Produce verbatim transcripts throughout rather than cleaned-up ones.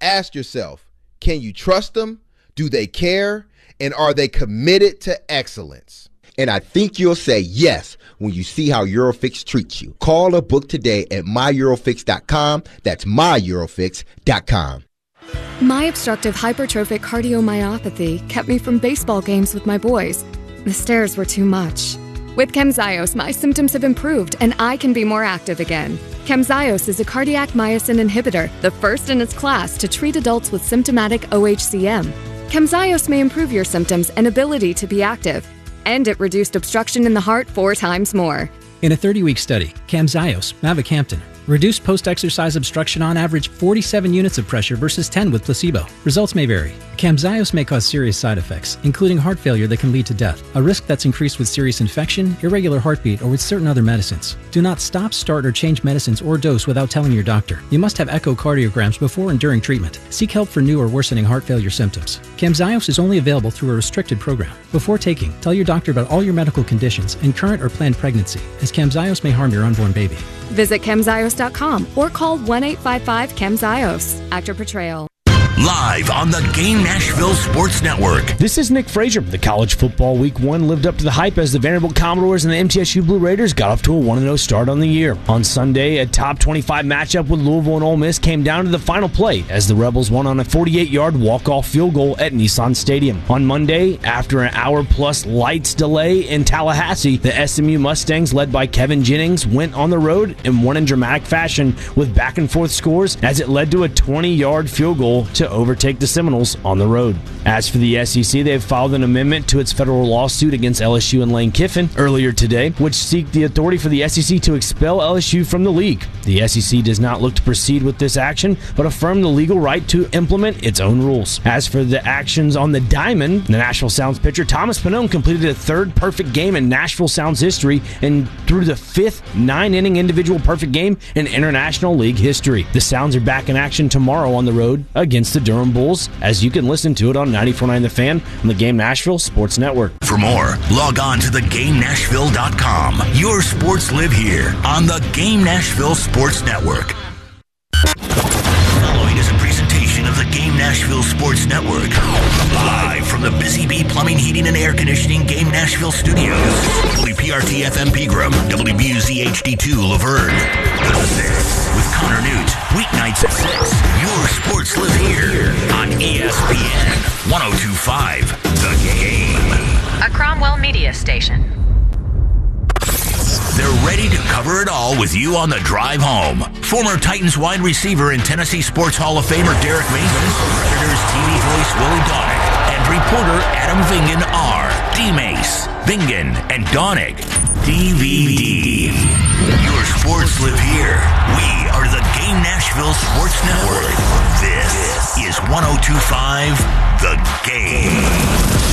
ask yourself, can you trust them? Do they care? And are they committed to excellence? And I think you'll say yes when you see how Eurofix treats you. Call or book today at my eurofix dot com. That's my eurofix dot com. My obstructive hypertrophic cardiomyopathy kept me from baseball games with my boys. The stairs were too much. With Camzyos, my symptoms have improved and I can be more active again. Camzyos is a cardiac myosin inhibitor, the first in its class to treat adults with symptomatic O H C M. Camzyos may improve your symptoms and ability to be active. And it reduced obstruction in the heart four times more. In a thirty-week study, Camzyos, mavacamten, reduced post-exercise obstruction on average forty-seven units of pressure versus ten with placebo. Results may vary. Camzyos may cause serious side effects, including heart failure that can lead to death, a risk that's increased with serious infection, irregular heartbeat, or with certain other medicines. Do not stop, start, or change medicines or dose without telling your doctor. You must have echocardiograms before and during treatment. Seek help for new or worsening heart failure symptoms. Camzyos is only available through a restricted program. Before taking, tell your doctor about all your medical conditions and current or planned pregnancy, as Camzyos may harm your unborn baby. Visit camzyos dot com or call one eight five five camzyos. Actor portrayal. Live on the Game Nashville Sports Network. This is Nick Frazier. The college football week one lived up to the hype as the Vanderbilt Commodores and the M T S U Blue Raiders got off to a one and oh start on the year. On Sunday, a top twenty-five matchup with Louisville and Ole Miss came down to the final play as the Rebels won on a forty-eight yard walk-off field goal at Nissan Stadium. On Monday, after an hour-plus lights delay in Tallahassee, the S M U Mustangs, led by Kevin Jennings, went on the road and won in dramatic fashion with back-and-forth scores as it led to a twenty yard field goal to overtake the Seminoles on the road. As for the S E C, they have filed an amendment to its federal lawsuit against L S U and Lane Kiffin earlier today, which seek the authority for the S E C to expel L S U from the league. The S E C does not look to proceed with this action, but affirm the legal right to implement its own rules. As for the actions on the diamond, the Nashville Sounds pitcher Thomas Pannone completed a third perfect game in Nashville Sounds history and threw the fifth nine-inning individual perfect game in International League history. The Sounds are back in action tomorrow on the road against the Durham Bulls, as you can listen to it on ninety-four point nine The Fan on the Game Nashville Sports Network. For more, log on to the game nashville dot com. Your sports live here on the Game Nashville Sports Network. Following is a presentation of the Game Nashville Sports Network. Live from the Busy Bee Plumbing, Heating, and Air Conditioning Game Nashville Studios. W P R T F M Pegram, W B U Z H D two Laverne. The Six with Connor Newt. Weeknights at six. Your sports live here on E S P N one oh two point five The Game. A Cromwell Media Station. They're ready to cover it all with you on the drive home. Former Titans wide receiver and Tennessee Sports Hall of Famer Derek Mason, Predators T V voice Willie Donick, and reporter Adam Vingan are D-Mace, Vingan, and Donick. D V D. Your sports live here. We are the Game Nashville Sports Network. This is one oh two point five The Game.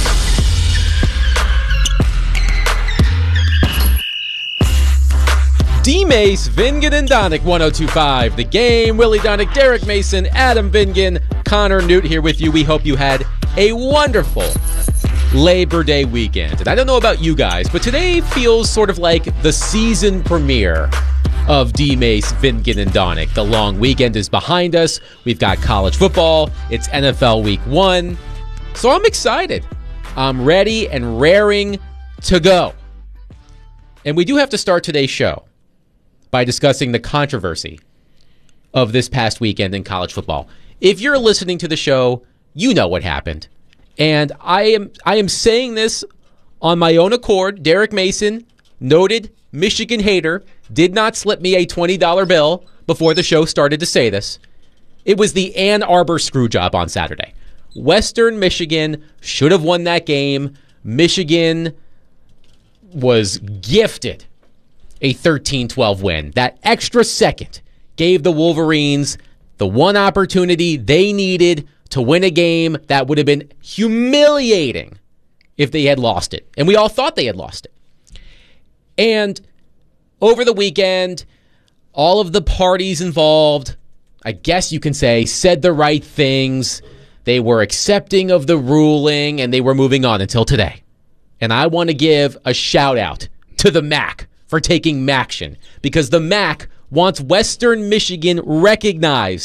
D-Mace, Vingan, and Donick, one oh two point five The Game. Willie Donick, Derek Mason, Adam Vingan, Connor Newt here with you. We hope you had a wonderful Labor Day weekend. And I don't know about you guys, but today feels sort of like the season premiere of D-Mace, Vingan, and Donick. The long weekend is behind us. We've got college football. It's N F L week one. So I'm excited. I'm ready and raring to go. And we do have to start today's show by discussing the controversy of this past weekend in college football. If you're listening to the show, you know what happened. And I am I am saying this on my own accord. Derek Mason, noted Michigan hater, did not slip me a twenty dollar bill before the show started to say this. It was the Ann Arbor screw job on Saturday. Western Michigan should have won that game. Michigan was gifted a thirteen twelve win. That extra second gave the Wolverines the one opportunity they needed to win a game that would have been humiliating if they had lost it. And we all thought they had lost it. And over the weekend, all of the parties involved, I guess you can say, said the right things. They were accepting of the ruling, and they were moving on until today. And I want to give a shout out to the M A C for taking action, because the M A C wants Western Michigan recognized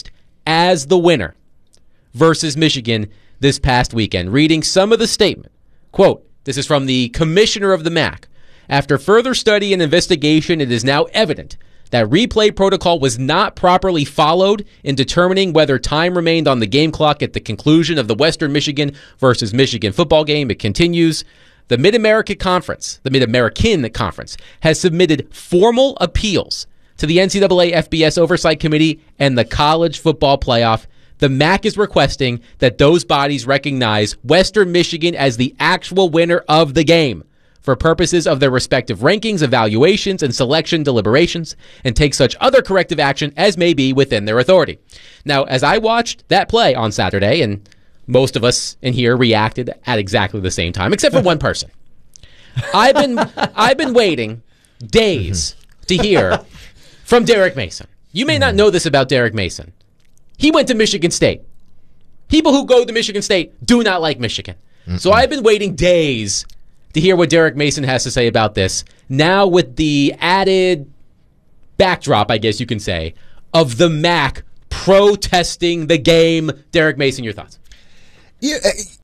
as the winner versus Michigan this past weekend. Reading some of the statement, quote, this is from the commissioner of the M A C. After further study and investigation, it is now evident that replay protocol was not properly followed in determining whether time remained on the game clock at the conclusion of the Western Michigan versus Michigan football game. It continues. The Mid-American Conference, the Mid-American Conference, has submitted formal appeals to the N C double A F B S Oversight Committee and the College Football Playoff. The M A C is requesting that those bodies recognize Western Michigan as the actual winner of the game for purposes of their respective rankings, evaluations, and selection deliberations, and take such other corrective action as may be within their authority. Now, as I watched that play on Saturday, and most of us in here reacted at exactly the same time, except for one person. I've been I've been waiting days to hear from Derek Mason. You may not know this about Derek Mason. He went to Michigan State. People who go to Michigan State do not like Michigan. Mm-mm. So I've been waiting days to hear what Derek Mason has to say about this. Now with the added backdrop, I guess you can say, of the M A C protesting the game. Derek Mason, your thoughts? Yeah,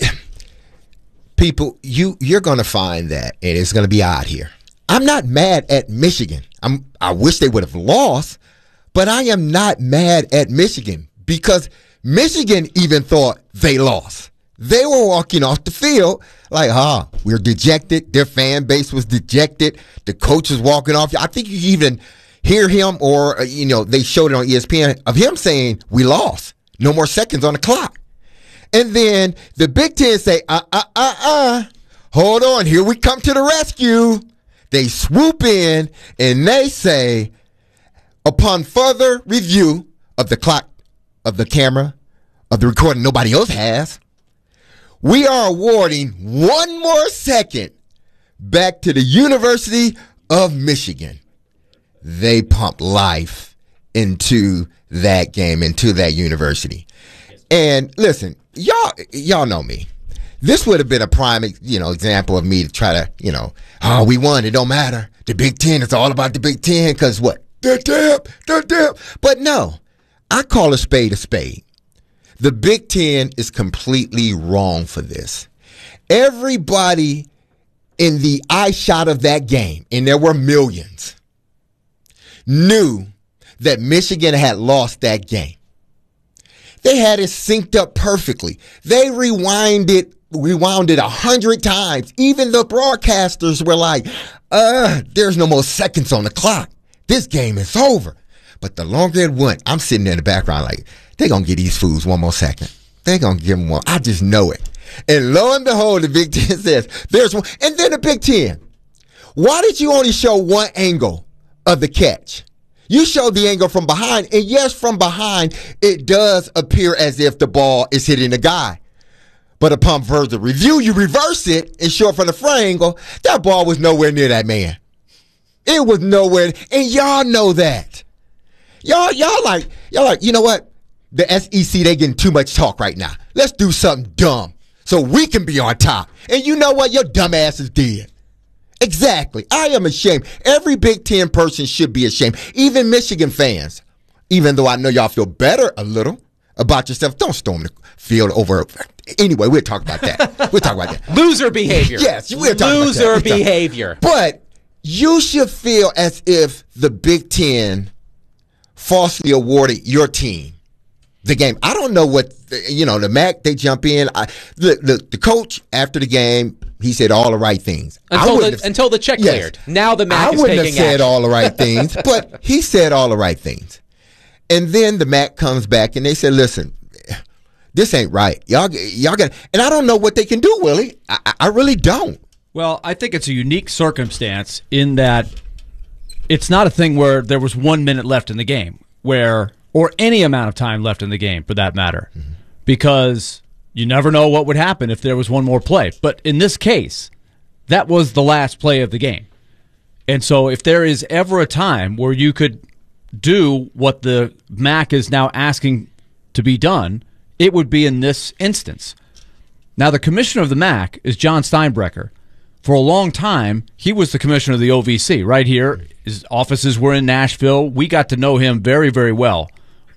people, you you're going to find that, and it's going to be odd here. I'm not mad at Michigan. I'm. I wish they would have lost, but I am not mad at Michigan because Michigan even thought they lost. They were walking off the field like, ah, we're dejected. Their fan base was dejected. The coach was walking off. I think you even hear him, or, you know, they showed it on E S P N, of him saying, we lost. No more seconds on the clock. And then the Big Ten say, uh, uh, uh, uh, hold on, here we come to the rescue. They swoop in and they say, upon further review of the clock, of the camera, of the recording nobody else has, we are awarding one more second back to the University of Michigan. They pump life into that game, into that university. And listen, y'all, y'all know me. This would have been a prime, you know, example of me to try to, you know, oh, we won. It don't matter. The Big Ten, it's all about the Big Ten because what? They're dip, they're dip. But no, I call a spade a spade. The Big Ten is completely wrong for this. Everybody in the eye shot of that game, and there were millions, knew that Michigan had lost that game. They had it synced up perfectly. They rewound it, rewound it a hundred times. Even the broadcasters were like, uh, there's no more seconds on the clock. This game is over. But the longer it went, I'm sitting in the background like, they're going to give these fools one more second. They're going to give them one. I just know it. And lo and behold, the Big Ten says, there's one. And then the Big Ten, why did you only show one angle of the catch? You showed the angle from behind, and yes, from behind, it does appear as if the ball is hitting the guy. But upon further review, you reverse it and show it from the front angle. That ball was nowhere near that man. It was nowhere, and y'all know that. Y'all, y'all like, y'all like, you know what? The S E C, they getting too much talk right now. Let's do something dumb so we can be on top. And you know what? Your dumb ass is dead. Exactly. I am ashamed. Every Big Ten person should be ashamed. Even Michigan fans. Even though I know y'all feel better a little about yourself, don't storm the field over. Anyway, we'll talk about that. We'll talk about that. Loser behavior. Yes, we'll talk Loser about that. We'll behavior. Talk. But you should feel as if the Big Ten falsely awarded your team the game. I don't know what, you know, the M A C, they jump in. I, the, the, the coach, after the game, he said all the right things. Until the, have, until the check yes, cleared. Now the M A C I is wouldn't taking have said action. all the right things, but he said all the right things. And then the M A C comes back and they said, listen, this ain't right. Y'all, y'all got, and I don't know what they can do, Willie. I, I really don't. Well, I think it's a unique circumstance in that it's not a thing where there was one minute left in the game, where, or any amount of time left in the game for that matter, mm-hmm. because you never know what would happen if there was one more play. But in this case, that was the last play of the game. And so if there is ever a time where you could do what the M A C is now asking to be done, it would be in this instance. Now, the commissioner of the M A C is John Steinbrecher. For a long time, he was the commissioner of the O V C right here. His offices were in Nashville. We got to know him very, very well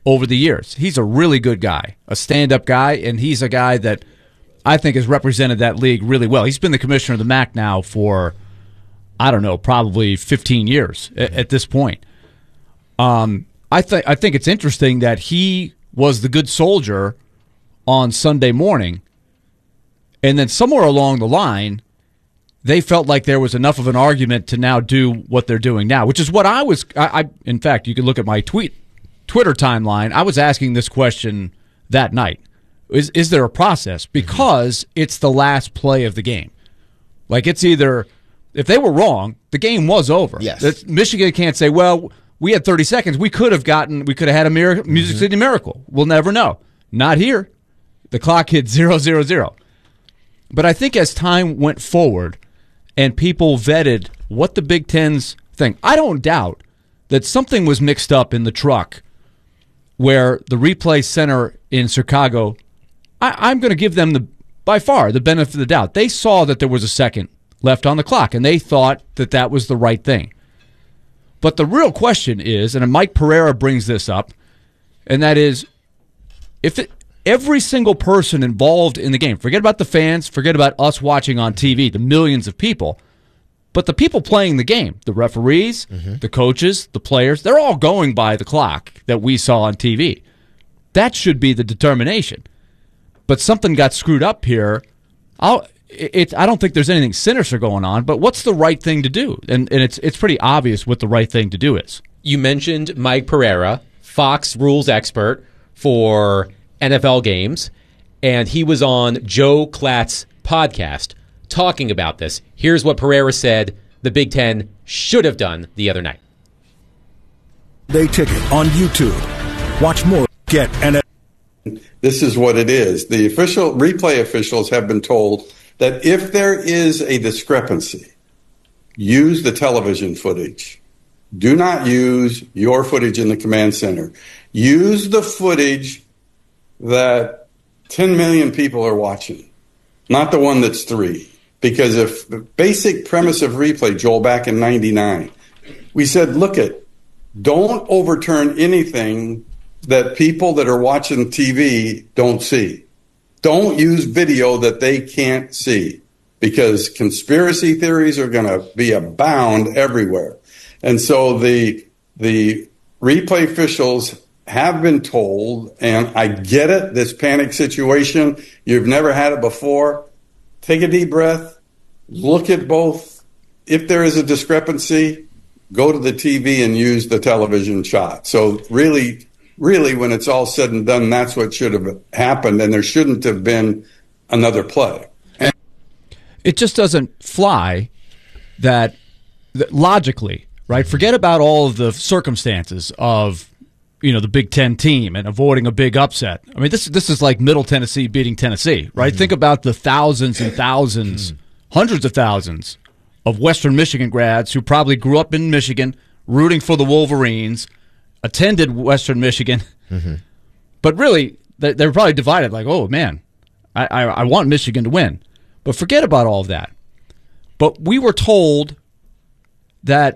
over the years. He's a really good guy, a stand-up guy, and he's a guy that I think has represented that league really well. He's been the commissioner of the M A C now for, I don't know, probably fifteen years at, at this point. Um, I, th- I think it's interesting that he was the good soldier on Sunday morning, and then somewhere along the line, they felt like there was enough of an argument to now do what they're doing now, which is what I was. I, I in fact, you can look at my tweet, Twitter timeline. I was asking this question that night: Is is there a process? Because it's the last play of the game. Like it's either if they were wrong, the game was over. Yes, it's, Michigan can't say, well, we had thirty seconds. We could have gotten. We could have had a miracle, Music City Miracle. We'll never know. Not here. The clock hit zero zero zero. But I think as time went forward and people vetted what the Big Ten's thing, I don't doubt that something was mixed up in the truck where the replay center in Chicago, I, I'm going to give them the by far the benefit of the doubt. They saw that there was a second left on the clock, and they thought that that was the right thing. But the real question is, and Mike Pereira brings this up, and that is, if it, every single person involved in the game, forget about the fans, forget about us watching on T V, the millions of people, but the people playing the game, the referees, mm-hmm. the coaches, the players, they're all going by the clock that we saw on T V. That should be the determination. But something got screwed up here. I'll, it, I don't think there's anything sinister going on, but what's the right thing to do? And, and it's it's pretty obvious what the right thing to do is. You mentioned Mike Pereira, Fox rules expert for N F L games, and he was on Joe Klatt's podcast talking about this. Here's what Pereira said the Big Ten should have done the other night. They Ticket on YouTube. Watch more. Get N F L. This is what it is. The official replay officials have been told that if there is a discrepancy, use the television footage. Do not use your footage in the command center. Use the footage that ten million people are watching, not the one that's three. Because if the basic premise of replay, Joel, back in ninety-nine, we said, look at, don't overturn anything that people that are watching T V don't see. Don't use video that they can't see, because conspiracy theories are going to be abound everywhere. And so the the replay officials have been told, and I get it, this panic situation, you've never had it before. Take a deep breath, look at both. If there is a discrepancy, go to the T V and use the television shot. So really, really, when it's all said and done, that's what should have happened, and there shouldn't have been another play. And it just doesn't fly that, that logically, right? Forget about all of the circumstances of, you know, the Big Ten team and avoiding a big upset. I mean, this this is like Middle Tennessee beating Tennessee, right? Mm-hmm. Think about the thousands and thousands, mm-hmm. hundreds of thousands of Western Michigan grads who probably grew up in Michigan, rooting for the Wolverines, attended Western Michigan, mm-hmm. but really they, they were probably divided. Like, oh man, I, I I want Michigan to win, but forget about all of that. But we were told that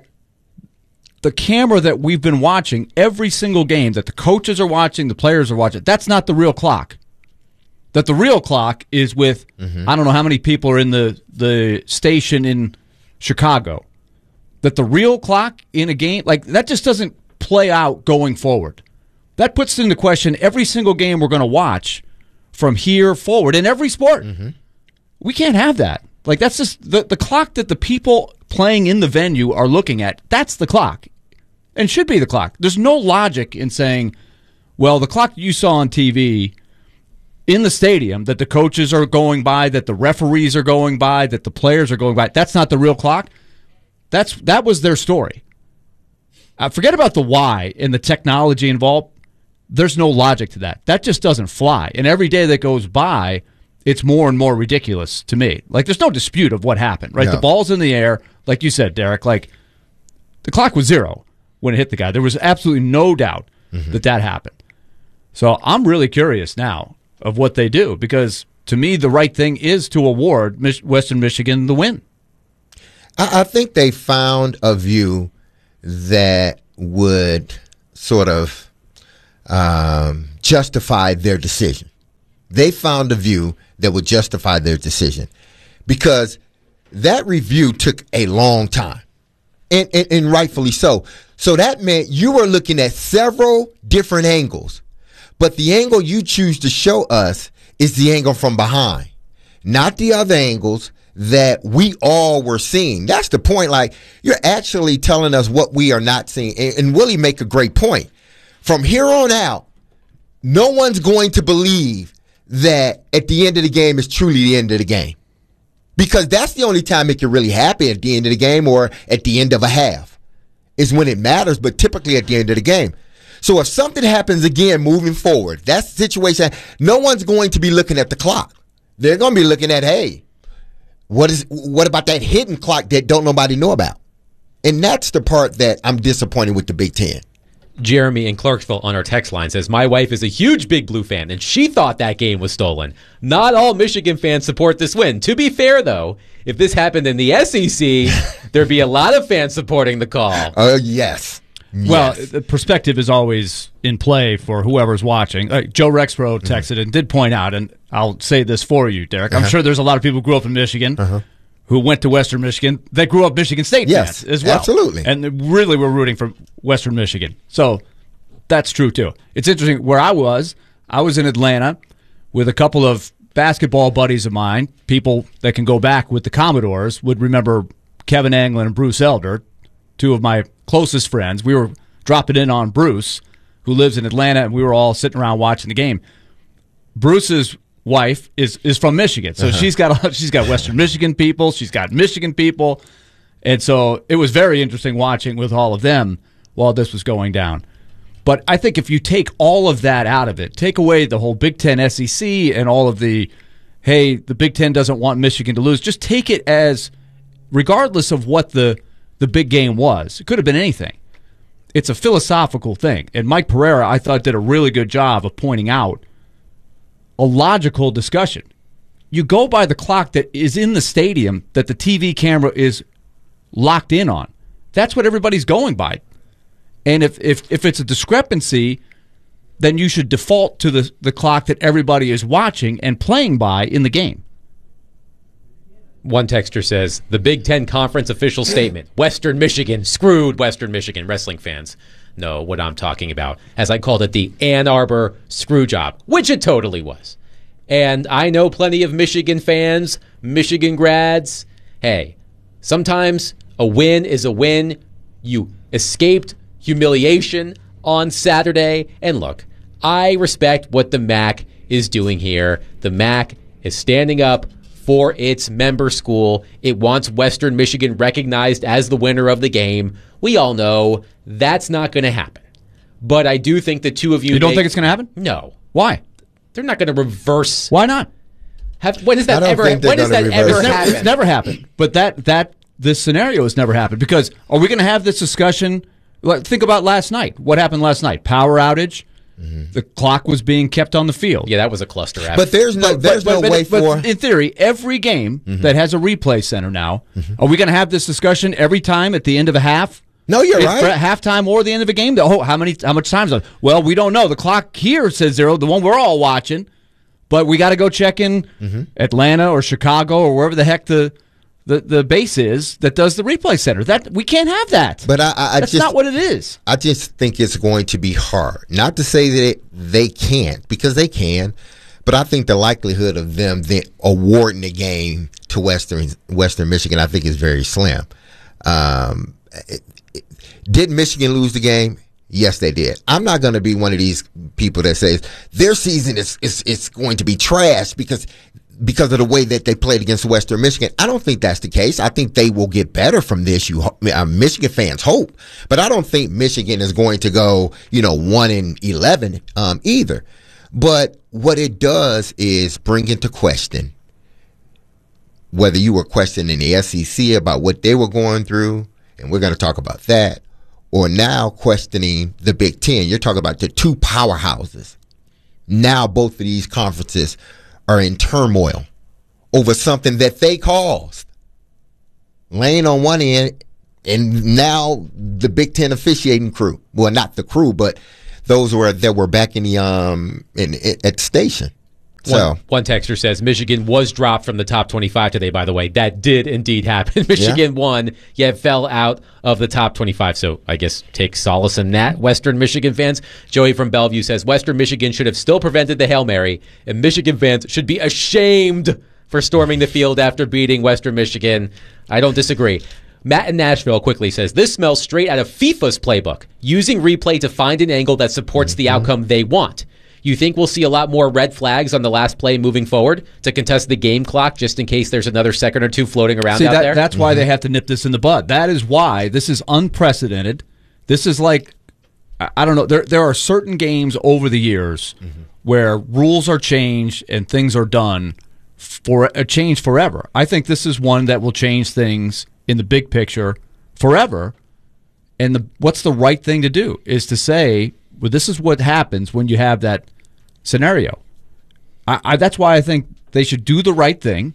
the camera that we've been watching every single game, that the coaches are watching, the players are watching, that's not the real clock. That the real clock is with, mm-hmm. I don't know how many people are in the, the station in Chicago. That the real clock in a game, like that just doesn't play out going forward. That puts into question every single game we're going to watch from here forward in every sport. Mm-hmm. We can't have that. Like that's just the, the clock that the people playing in the venue are looking at. That's the clock, and should be the clock. There's no logic in saying, well, the clock you saw on T V in the stadium that the coaches are going by, that the referees are going by, that the players are going by, that's not the real clock. That's that was their story. Uh, forget about the why and the technology involved. There's no logic to that. That just doesn't fly. And every day that goes by, it's more and more ridiculous to me. Like, there's no dispute of what happened, right? No. The ball's in the air, like you said, Derek. Like, the clock was zero when it hit the guy. There was absolutely no doubt mm-hmm. that that happened. So I'm really curious now of what they do, because to me, the right thing is to award Mich- Western Michigan the win. I, I think they found a view that would sort of um, justify their decision. They found a view that would justify their decision because that review took a long time, and, and, and rightfully so. So that meant you were looking at several different angles, but the angle you choose to show us is the angle from behind, not the other angles that we all were seeing. That's the point. Like, you're actually telling us what we are not seeing. And, and Willie make a great point. From here on out, no one's going to believe that at the end of the game is truly the end of the game. Because that's the only time it can really happen, at the end of the game or at the end of a half, is when it matters, but typically at the end of the game. So if something happens again moving forward, that's the situation. No one's going to be looking at the clock. They're going to be looking at, hey, what is what about that hidden clock that don't nobody know about? And that's the part that I'm disappointed with the Big Ten. Jeremy in Clarksville on our text line says, my wife is a huge Big Blue fan, and she thought that game was stolen. Not all Michigan fans support this win. To be fair, though, if this happened in the S E C, there'd be a lot of fans supporting the call. Oh, uh, yes. Well, yes. the perspective is always in play for whoever's watching. Uh, Joe Rexborough texted mm-hmm. and did point out, and I'll say this for you, Derek. I'm uh-huh. sure there's a lot of people who grew up in Michigan uh-huh. who went to Western Michigan that grew up Michigan State yes, fans as well. Absolutely. And really were rooting for Western Michigan. So that's true, too. It's interesting. Where I was, I was in Atlanta with a couple of basketball buddies of mine, people that can go back with the Commodores, would remember Kevin Anglin and Bruce Elder, two of my closest friends. We were dropping in on Bruce, who lives in Atlanta, and we were all sitting around watching the game. Bruce's wife is is from Michigan, so uh-huh. she's got a, she's got Western Michigan people, she's got Michigan people, and so it was very interesting watching with all of them while this was going down. But I think if you take all of that out of it, take away the whole Big Ten S E C and all of the, hey, the Big Ten doesn't want Michigan to lose, just take it as, regardless of what the the big game was, it could have been anything. It's a philosophical thing. And Mike Pereira, I thought, did a really good job of pointing out a logical discussion. You go by the clock that is in the stadium that the T V camera is locked in on. That's what everybody's going by. And if if, if it's a discrepancy, then you should default to the, the clock that everybody is watching and playing by in the game. One texter says, the Big Ten Conference official statement, Western Michigan, screwed Western Michigan wrestling fans. No, what I'm talking about, as I called it, the Ann Arbor screw job, which it totally was. And I know plenty of Michigan fans, Michigan grads. Hey, sometimes a win is a win. You escaped humiliation on Saturday. And look, I respect what the M A C is doing here. The M A C is standing up for its member school. It wants Western Michigan recognized as the winner of the game. We all know that's not going to happen. But I do think the two of you... You don't make, think it's going to happen? No. Why? They're not going to reverse... Why not? Have, when has that ever, when has that ever it's happened? Never, it's never happened. But that that this scenario has never happened. Because are we going to have this discussion... Think about last night. What happened last night? Power outage. Mm-hmm. The clock was being kept on the field. Yeah, that was a cluster app. But there's no, but, there's but, no but, way but, for. But in theory, every game mm-hmm. that has a replay center now, mm-hmm. are we going to have this discussion every time at the end of a half? No, you're if, right. At halftime or the end of a game. Oh, how many? How much time is it? Well, we don't know. The clock here says zero. The one we're all watching, but we got to go check in mm-hmm. Atlanta or Chicago or wherever the heck the. The, the base is that does the replay center. That we can't have that. But I, I that's just, not what it is. I just think it's going to be hard. Not to say that it, they can't, because they can, but I think the likelihood of them then awarding the game to Western Western Michigan, I think, is very slim. Um, it, it, did Michigan lose the game? Yes, they did. I'm not going to be one of these people that says their season is is, is going to be trash because. because of the way that they played against Western Michigan. I don't think that's the case. I think they will get better from this. You uh, Michigan fans hope, but I don't think Michigan is going to go, you know, one and eleven um, either. But what it does is bring into question whether you were questioning the S E C about what they were going through, and we're going to talk about that, or now questioning the Big Ten. You're talking about the two powerhouses. Now both of these conferences are in turmoil over something that they caused. Lane on one end, and now the Big Ten officiating crew. Well, not the crew, but those were that were back in the um in, in at the station. So One, one texter says Michigan was dropped from the top twenty-five today, by the way. That did indeed happen. Michigan yeah. won, yet fell out of the top twenty-five. So I guess take solace in that, Western Michigan fans. Joey from Bellevue says Western Michigan should have still prevented the Hail Mary, and Michigan fans should be ashamed for storming the field after beating Western Michigan. I don't disagree. Matt in Nashville quickly says, this smells straight out of FIFA's playbook, using replay to find an angle that supports mm-hmm. the outcome they want. You think we'll see a lot more red flags on the last play moving forward to contest the game clock just in case there's another second or two floating around see, out that, there? That's why mm-hmm. they have to nip this in the bud. That is why this is unprecedented. This is like, I don't know, there there are certain games over the years mm-hmm. where rules are changed and things are done for a change forever. I think this is one that will change things in the big picture forever. And the, what's the right thing to do is to say, well, this is what happens when you have that scenario. I, I, that's why I think they should do the right thing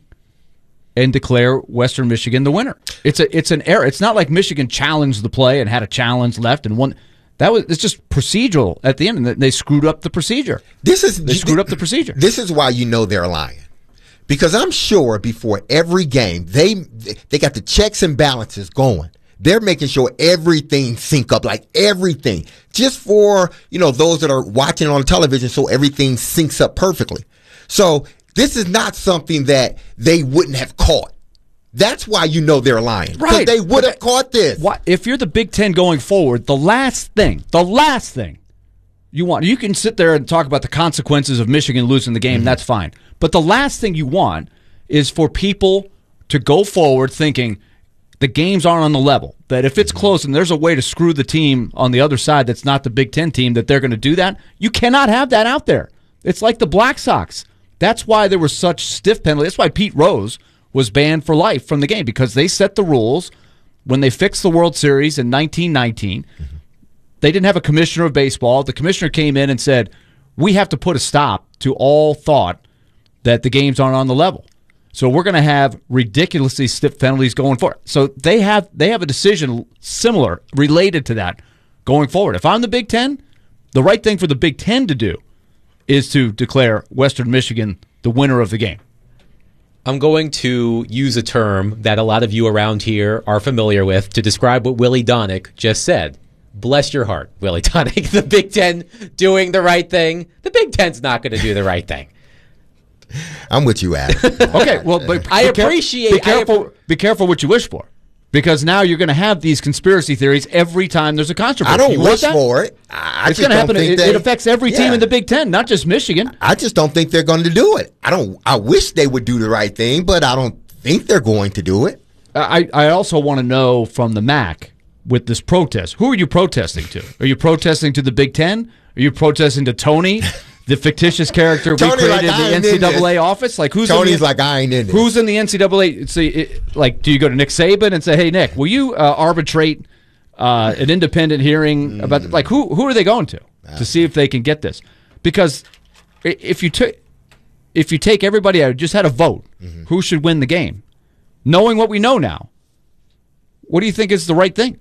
and declare Western Michigan the winner. It's a it's an error. It's not like Michigan challenged the play and had a challenge left and won. That was it's just procedural at the end, and they screwed up the procedure. This is they screwed up the procedure. This is why you know they're lying, because I'm sure before every game they they got the checks and balances going. They're making sure everything sync up, like everything, just for, you know, those that are watching on television, so everything syncs up perfectly. So this is not something that they wouldn't have caught. That's why you know they're lying. Right. They would have caught this. What, if you're the Big Ten going forward, the last thing, the last thing you want, you can sit there and talk about the consequences of Michigan losing the game, mm-hmm. that's fine. But the last thing you want is for people to go forward thinking, the games aren't on the level, that if it's close and there's a way to screw the team on the other side that's not the Big Ten team, that they're going to do that. You cannot have that out there. It's like the Black Sox. That's why there were such stiff penalties. That's why Pete Rose was banned for life from the game, because they set the rules when they fixed the World Series in nineteen nineteen. Mm-hmm. They didn't have a commissioner of baseball. The commissioner came in and said, we have to put a stop to all thought that the games aren't on the level. So we're going to have ridiculously stiff penalties going forward. So they have they have a decision similar, related to that, going forward. If I'm the Big Ten, the right thing for the Big Ten to do is to declare Western Michigan the winner of the game. I'm going to use a term that a lot of you around here are familiar with to describe what Willie Donick just said. Bless your heart, Willie Donick. The Big Ten doing the right thing. The Big Ten's not going to do the right thing. I'm with you, Adam. Okay, well, but I be appreciate. Be careful. I ap- be careful what you wish for, because now you're going to have these conspiracy theories every time there's a controversy. I don't you wish for it. I it's going to happen. It, they, it affects every yeah. team in the Big Ten, not just Michigan. I just don't think they're going to do it. I don't. I wish they would do the right thing, but I don't think they're going to do it. I I also want to know from the M A C with this protest. Who are you protesting to? Are you protesting to the Big Ten? Are you protesting to Tony? The fictitious character we created like, in the N C double A office, like who's Tony's in the, like I ain't in it. Who's in the N C double A? See, it, like, do you go to Nick Saban and say, "Hey, Nick, will you uh, arbitrate uh, an independent hearing mm. about like who who are they going to to see if they can get this?" Because if you took if you take everybody out, just had a vote, mm-hmm. who should win the game, knowing what we know now, what do you think is the right thing?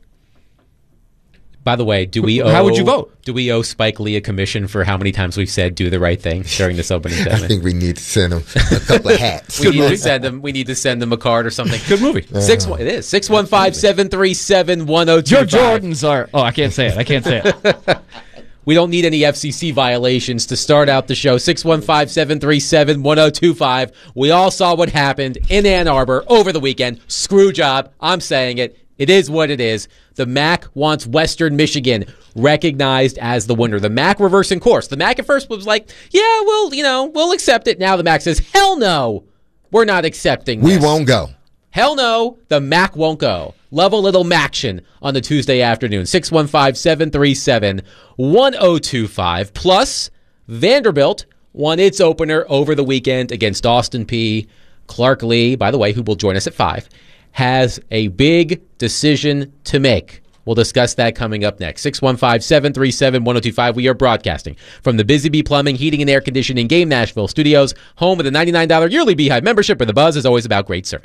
By the way, do we owe, how would you vote? Do we owe Spike Lee a commission for how many times we've said "do the right thing" during this opening segment? I think we need to send him a couple of hats. we Good need movie. to send them. We need to send them a card or something. Good movie. Six one. It is six one five seven three seven one zero two five. Your Jordans are. Oh, I can't say it. I can't say it. We don't need any F C C violations to start out the show. six one five seven three seven one zero two five. We all saw what happened in Ann Arbor over the weekend. Screw job. I'm saying it. It is what it is. The M A C wants Western Michigan recognized as the winner. The M A C reversing course. The M A C at first was like, yeah, we'll, you know, we'll accept it. Now the M A C says, hell no, we're not accepting this. We won't go. Hell no, the M A C won't go. Love a little Maction on the Tuesday afternoon. six one five seven three seven one zero two five. Plus, Vanderbilt won its opener over the weekend against Austin Peay. Clark Lee, by the way, who will join us at five, has a big decision to make. We'll discuss that coming up next. six one five seven three seven one zero two five. We are broadcasting from the Busy Bee Plumbing, Heating, and Air Conditioning Game Nashville Studios, home of the ninety-nine dollars yearly Beehive membership, where the buzz is always about great service.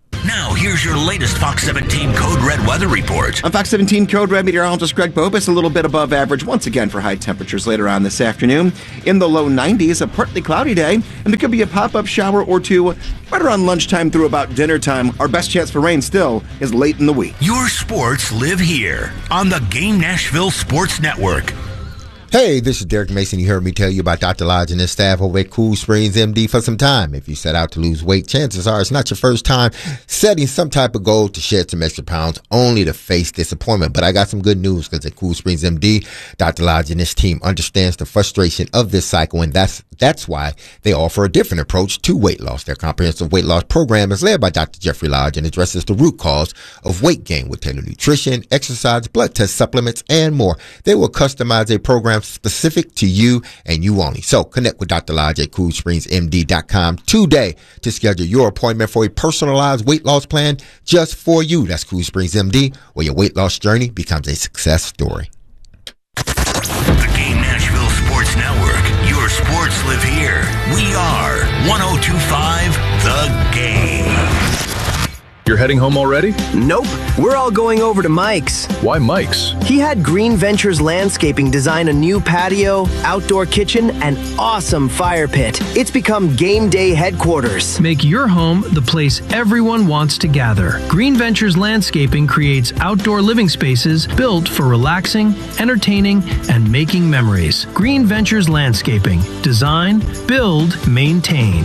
Now, here's your latest Fox seventeen Code Red weather report. On Fox seventeen Code Red, meteorologist Greg Bobus, a little bit above average once again for high temperatures later on this afternoon. In the low nineties, a partly cloudy day, and there could be a pop-up shower or two right around lunchtime through about dinner time. Our best chance for rain still is late in the week. Your sports live here on the Game Nashville Sports Network. Hey, this is Derek Mason. You heard me tell you about Doctor Lodge and his staff over at Cool Springs M D for some time. If you set out to lose weight, chances are it's not your first time setting some type of goal to shed some extra pounds only to face disappointment. But I got some good news, because at Cool Springs M D, Doctor Lodge and his team understands the frustration of this cycle, and that's that's why they offer a different approach to weight loss. Their comprehensive weight loss program is led by Doctor Jeffrey Lodge and addresses the root cause of weight gain with tailored nutrition, exercise, blood test supplements, and more. They will customize a program specific to you and you only. So connect with Doctor Lodge at cool springs m d dot com today to schedule your appointment for a personalized weight loss plan just for you. That's Cool Springs M D, where your weight loss journey becomes a success story. The Game Nashville Sports Network. Your sports live here. We are one oh two point five The Game. You're heading home already? Nope. We're all going over to Mike's. Why Mike's? He had Green Ventures Landscaping design a new patio, outdoor kitchen, and awesome fire pit. It's become game day headquarters. Make your home the place everyone wants to gather. Green Ventures Landscaping creates outdoor living spaces built for relaxing, entertaining, and making memories. Green Ventures Landscaping. Design, build, maintain.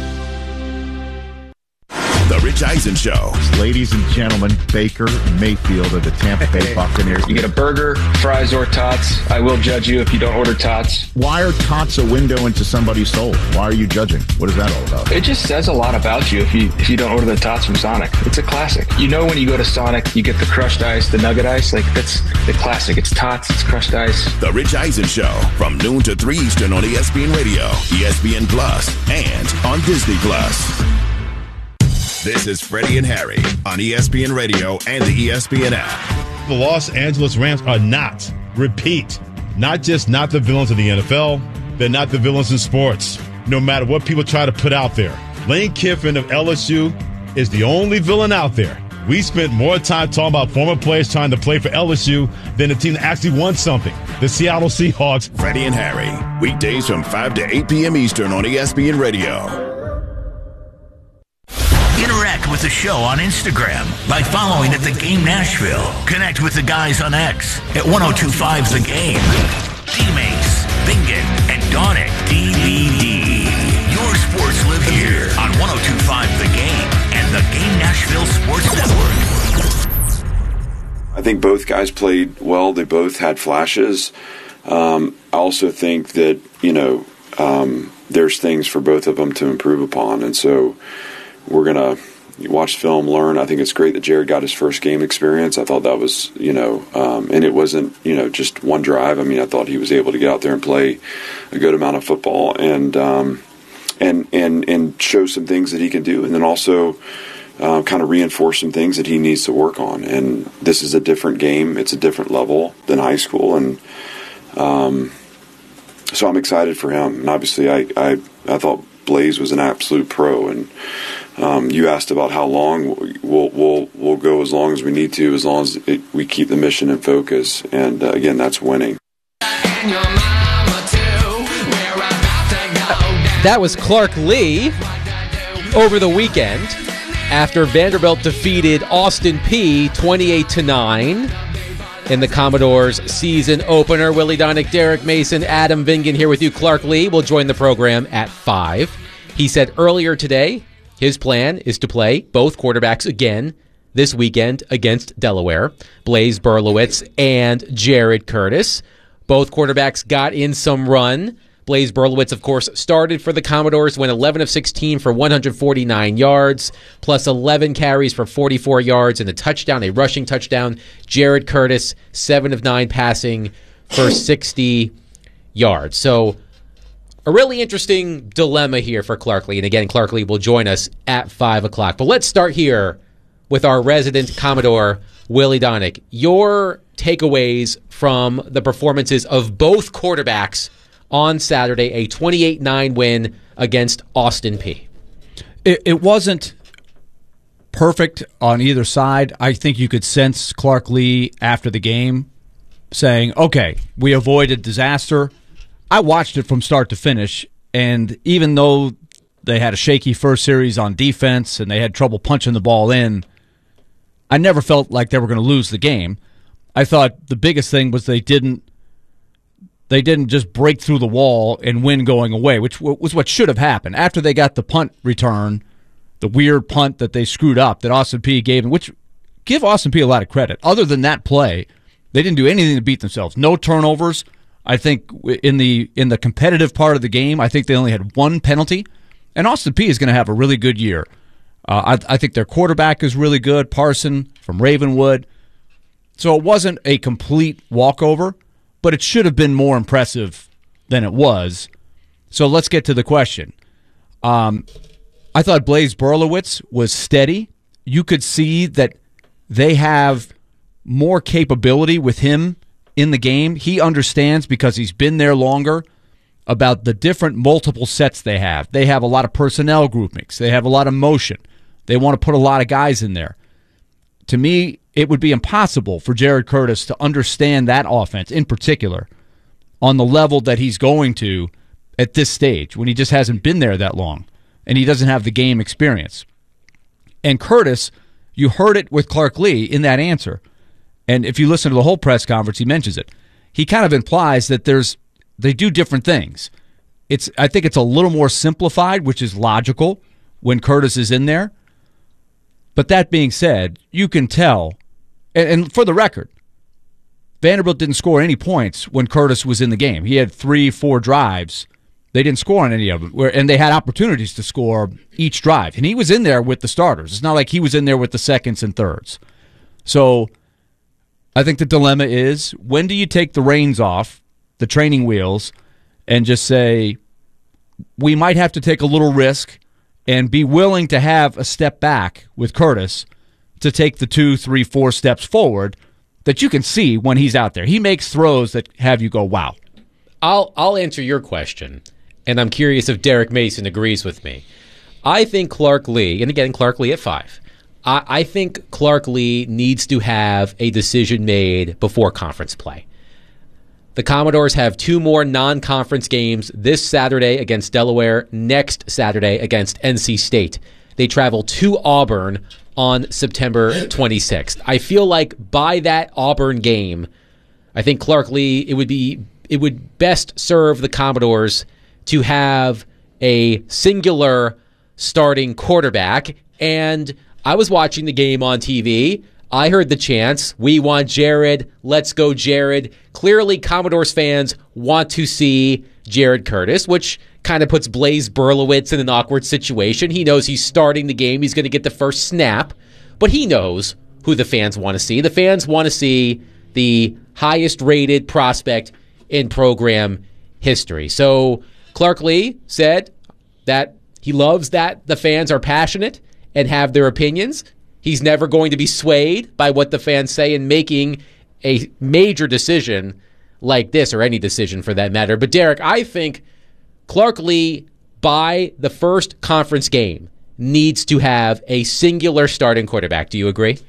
The Rich Eisen Show. Ladies and gentlemen, Baker Mayfield of the Tampa Bay Buccaneers. You get a burger, fries, or tots. I will judge you if you don't order tots. Why are tots a window into somebody's soul? Why are you judging? What is that all about? It just says a lot about you if you if you don't order the tots from Sonic. It's a classic. You know when you go to Sonic, you get the crushed ice, the nugget ice. Like, that's the classic. It's tots, it's crushed ice. The Rich Eisen Show, from noon to three Eastern on E S P N Radio, E S P N Plus, and on Disney Plus. This is Freddie and Harry on E S P N Radio and the E S P N app. The Los Angeles Rams are not, repeat, not just not the villains of the N F L, they're not the villains in sports, no matter what people try to put out there. Lane Kiffin of L S U is the only villain out there. We spent more time talking about former players trying to play for L S U than the team that actually won something, the Seattle Seahawks. Freddie and Harry, weekdays from five to eight p.m. Eastern on E S P N Radio. Interact with the show on Instagram by following at The Game Nashville. Connect with the guys on X at ten twenty-five The Game. D-Mace, Bingen, and Donick D V D. Your sports live here on ten twenty-five The Game and the Game Nashville Sports Network. I think both guys played well. They both had flashes. Um, I also think that, you know, um, there's things for both of them to improve upon. And so we're going to watch film, learn. I think it's great that Jared got his first game experience. I thought that was, you know, um, and it wasn't, you know, just one drive. I mean, I thought he was able to get out there and play a good amount of football and um, and and and show some things that he can do, and then also uh, kind of reinforce some things that he needs to work on. And this is a different game. It's a different level than high school, and um, so I'm excited for him. And obviously, I I, I thought Blaze was an absolute pro, and Um, you asked about how long. We'll we'll we'll go as long as we need to, as long as it, we keep the mission in focus. And uh, again, that's winning. That was Clark Lee over the weekend after Vanderbilt defeated Austin Peay twenty-eight to nine in the Commodores season opener. Willie Donick, Derek Mason, Adam Vingan here with you. Clark Lee will join the program at five. He said earlier today his plan is to play both quarterbacks again this weekend against Delaware, Blaze Berlowitz and Jared Curtis. Both quarterbacks got in some run. Blaze Berlowitz, of course, started for the Commodores, went eleven of sixteen for one hundred forty-nine yards, plus eleven carries for forty-four yards and a touchdown, a rushing touchdown. Jared Curtis, seven of nine passing for sixty yards. So a really interesting dilemma here for Clark Lee. And again, Clark Lee will join us at five o'clock. But let's start here with our resident Commodore, Willie Donick. Your takeaways from the performances of both quarterbacks on Saturday, a twenty-eight nine win against Austin Peay. It, it wasn't perfect on either side. I think you could sense Clark Lea after the game saying, okay, we avoided disaster. I watched it from start to finish, and even though they had a shaky first series on defense and they had trouble punching the ball in, I never felt like they were going to lose the game. I thought the biggest thing was they didn't they didn't just break through the wall and win going away, which was what should have happened. After they got the punt return, the weird punt that they screwed up that Austin Peay gave them, which give Austin Peay a lot of credit. Other than that play, they didn't do anything to beat themselves. No turnovers. I think in the in the competitive part of the game, I think they only had one penalty. And Austin Peay is going to have a really good year. Uh, I, I think their quarterback is really good, Parson from Ravenwood. So it wasn't a complete walkover, but it should have been more impressive than it was. So let's get to the question. Um, I thought Blaise Berlowitz was steady. You could see that they have more capability with him in the game. He understands, because he's been there longer, about the different multiple sets they have. They have a lot of personnel groupings. They have a lot of motion. They want to put a lot of guys in there. To me, it would be impossible for Jared Curtis to understand that offense in particular on the level that he's going to at this stage when he just hasn't been there that long and he doesn't have the game experience. And Curtis, you heard it with Clark Lea in that answer. And if you listen to the whole press conference, he mentions it. He kind of implies that there's they do different things. It's I think it's a little more simplified, which is logical when Curtis is in there. But that being said, you can tell, and, and for the record, Vanderbilt didn't score any points when Curtis was in the game. He had three, four drives. They didn't score on any of them, where, and they had opportunities to score each drive. And he was in there with the starters. It's not like he was in there with the seconds and thirds. So I think the dilemma is, when do you take the reins off, the training wheels, and just say, we might have to take a little risk and be willing to have a step back with Curtis to take the two, three, four steps forward that you can see when he's out there. He makes throws that have you go, wow. I'll I'll answer your question, and I'm curious if Derek Mason agrees with me. I think Clark Lea, and again, Clark Lea at five, I, I think Clark Lea needs to have a decision made before conference play. The Commodores have two more non-conference games this Saturday against Delaware, next Saturday against N C State. They travel to Auburn on September twenty-sixth. I feel like by that Auburn game, I think Clark Lea, it would be it would best serve the Commodores to have a singular starting quarterback. And I was watching the game on T V. I heard the chants, we want Jared, let's go Jared. Clearly, Commodores fans want to see Jared Curtis, which kind of puts Blaise Berlowitz in an awkward situation. He knows he's starting the game, he's going to get the first snap, but he knows who the fans want to see. The fans want to see the highest-rated prospect in program history. So Clark Lea said that he loves that the fans are passionate and have their opinions. He's never going to be swayed by what the fans say in making a major decision like this, or any decision for that matter. But Derek, I think Clark Lea, by the first conference game, needs to have a singular starting quarterback. Do you agree?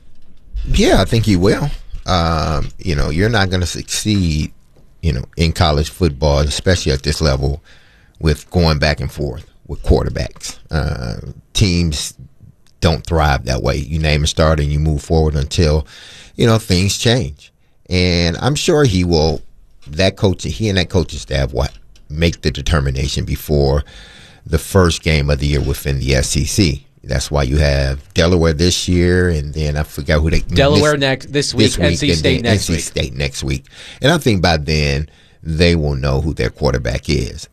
Yeah, I think he will. Um, you know, you're not going to succeed, you know, in college football, especially at this level, with going back and forth with quarterbacks. Uh, teams don't thrive that way. You name a starter and you move forward until, you know, things change. And I'm sure he will, that coach, he and that coaching staff will make the determination before the first game of the year within the S E C. That's why you have Delaware this year, and then I forgot who they Delaware this, next this week, this week N C State next N C week. State next week. And I think by then they will know who their quarterback is.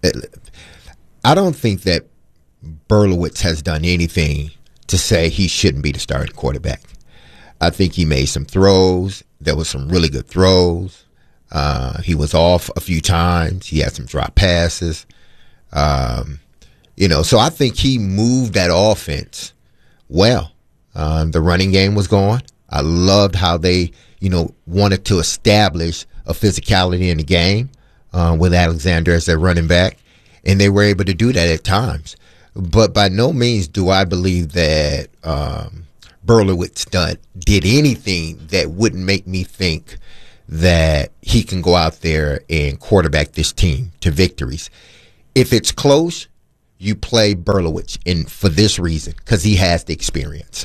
I don't think that Berlowitz has done anything to say he shouldn't be the starting quarterback. I think he made some throws. There was some really good throws. Uh, he was off a few times. He had some drop passes. Um, you know, so I think he moved that offense well. Um, the running game was going. I loved how they, you know, wanted to establish a physicality in the game uh, with Alexander as their running back, and they were able to do that at times. But by no means do I believe that um, Berlowitz done did anything that wouldn't make me think that he can go out there and quarterback this team to victories. If it's close, you play Berlowitz, and for this reason, because he has the experience.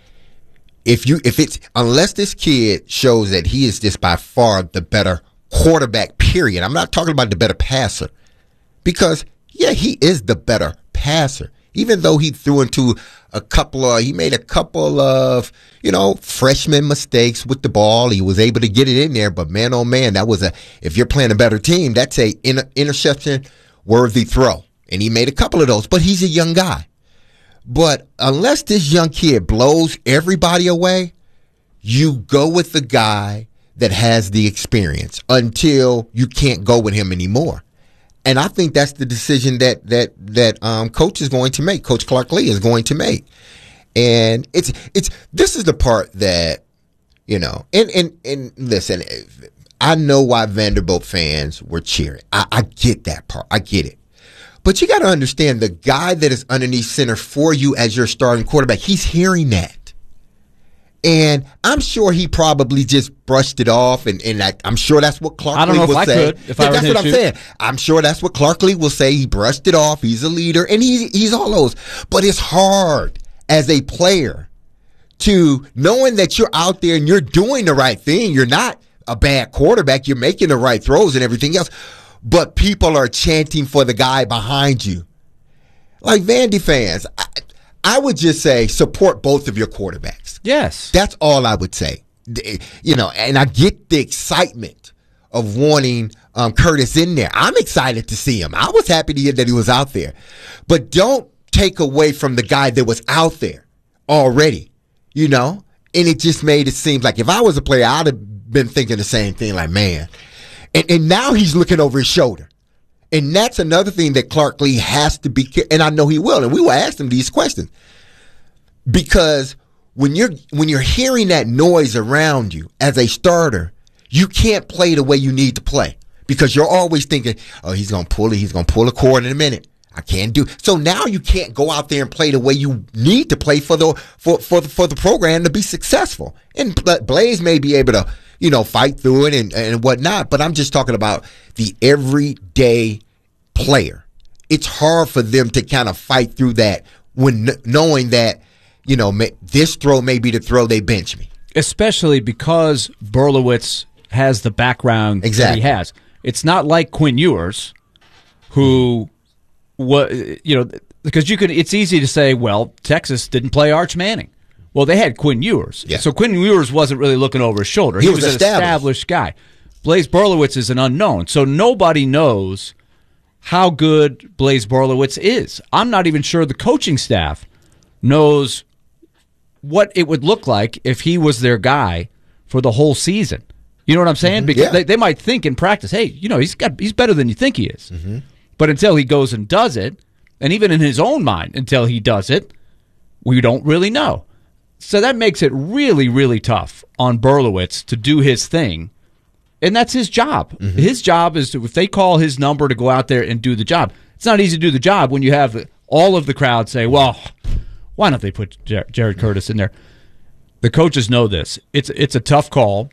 If you, if it's unless this kid shows that he is just by far the better quarterback, period. I'm not talking about the better passer, because yeah, he is the better passer. Even though he threw into a couple of, he made a couple of, you know, freshman mistakes with the ball. He was able to get it in there, but man, oh man, that was a, if you're playing a better team, that's a inter- interception worthy throw. And he made a couple of those, but he's a young guy. But unless this young kid blows everybody away, you go with the guy that has the experience until you can't go with him anymore. And I think that's the decision that that that um, coach is going to make. Coach Clark Lea is going to make. And it's it's this is the part that, you know, and and, and listen, I know why Vanderbilt fans were cheering. I, I get that part. I get it. But you got to understand, the guy that is underneath center for you as your starting quarterback, he's hearing that. And I'm sure he probably just brushed it off, and, and I, I'm sure that's what Clark I don't Lea know will if say. I could, if yeah, I were that's him what I'm too. saying. I'm sure that's what Clark Lea will say. He brushed it off. He's a leader, and he, he's all those. But it's hard as a player to, knowing that you're out there and you're doing the right thing. You're not a bad quarterback. You're making the right throws and everything else. But people are chanting for the guy behind you. Like Vandy fans, I, I would just say support both of your quarterbacks. Yes. That's all I would say. You know, and I get the excitement of wanting um, Curtis in there. I'm excited to see him. I was happy to hear that he was out there. But don't take away from the guy that was out there already, you know? And it just made it seem like if I was a player, I'd have been thinking the same thing, like, man. And, and now he's looking over his shoulder. And that's another thing that Clark Lea has to be, and I know he will, and we will ask him these questions. Because when you're when you're hearing that noise around you as a starter, you can't play the way you need to play. Because you're always thinking, oh, he's going to pull it, he's going to pull a cord in a minute. I can't do. So now you can't go out there and play the way you need to play for the for for the, for the program to be successful. And Blaze may be able to, you know, fight through it and, and whatnot, but I'm just talking about the everyday player. It's hard for them to kind of fight through that when knowing that, you know, this throw may be the throw they bench me. Especially because Berlowitz has the background exactly. that he has. It's not like Quinn Ewers, who, what you know, because you could. It's easy to say, well, Texas didn't play Arch Manning. Well, they had Quinn Ewers, yeah. so Quinn Ewers wasn't really looking over his shoulder. He, he was, was an established. established guy. Blaze Berlowitz is an unknown, so nobody knows how good Blaze Berlowitz is. I'm not even sure the coaching staff knows what it would look like if he was their guy for the whole season. You know what I'm saying? Mm-hmm. Because yeah. they, they might think in practice, hey, you know, he's got he's better than you think he is. Mm-hmm. But until he goes and does it, and even in his own mind, until he does it, we don't really know. So that makes it really, really tough on Berlowitz to do his thing. And that's his job. Mm-hmm. His job is to, if they call his number, to go out there and do the job. It's not easy to do the job when you have all of the crowd say, well, why don't they put Jer- Jared Curtis in there? The coaches know this. It's it's a tough call.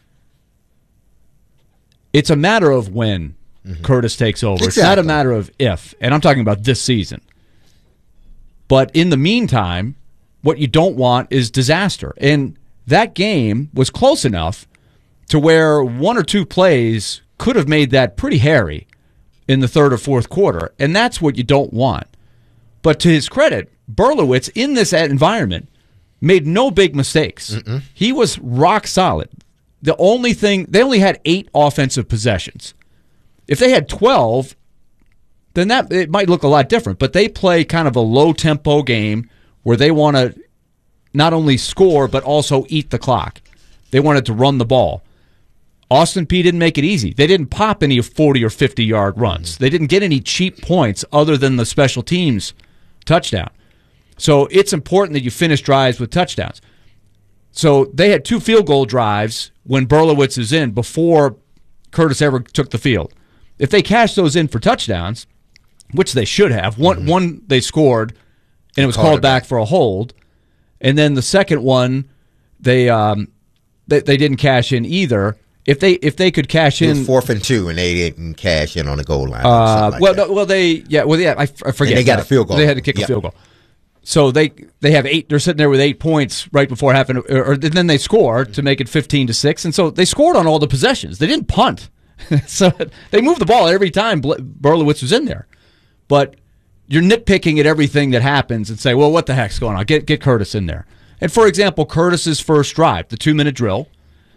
It's a matter of when mm-hmm. Curtis takes over. Exactly. It's not a matter of if. And I'm talking about this season. But in the meantime, what you don't want is disaster. And that game was close enough to where one or two plays could have made that pretty hairy in the third or fourth quarter. And that's what you don't want. But to his credit, Berlowitz, in this environment, made no big mistakes. Mm-mm. He was rock solid. The only thing, they only had eight offensive possessions. If they had twelve, then that it might look a lot different. But they play kind of a low-tempo game where they want to not only score but also eat the clock. They wanted to run the ball. Austin Peay didn't make it easy. They didn't pop any forty or fifty-yard runs. Mm-hmm. They didn't get any cheap points other than the special teams touchdown. So it's important that you finish drives with touchdowns. So they had two field goal drives when Berlowitz is in before Curtis ever took the field. If they cashed those in for touchdowns, which they should have, one, mm-hmm. one they scored, and it was called back for a hold, And then the second one, they um, they, they didn't cash in either. If they if they could cash It in was fourth and two, and they didn't cash in on the goal line. or Uh, something like well, that. no, well, they yeah, well, yeah, I, f- I forget. And they got Uh, a field goal. They had to kick Yep. a field goal. So they they have eight. They're sitting there with eight points right before half, an, or, or then they score to make it fifteen to six. And so they scored on all the possessions. They didn't punt, so they moved the ball every time Bl- Berlowitz was in there. But you're nitpicking at everything that happens and say, well, what the heck's going on? Get get Curtis in there. And for example, Curtis's first drive, the two minute drill.